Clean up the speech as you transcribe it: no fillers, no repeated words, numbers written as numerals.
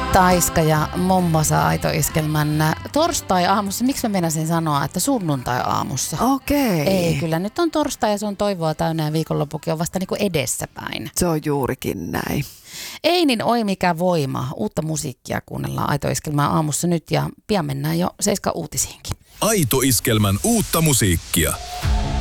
Taiska ja Mombasa Aito-iskelmän torstai-aamussa. Miksi mä meinasin sanoa, että sunnuntai-aamussa? Okei. Ei, kyllä nyt on torstai ja se on toivoa täynnä ja viikonloppukin on vasta niin kuin edessäpäin. Se on juurikin näin. Ei niin oi mikä voima. Uutta musiikkia kuunnellaan Aito-iskelmän aamussa nyt ja pian mennään jo 7 uutisiinkin. Aito-iskelmän uutta musiikkia.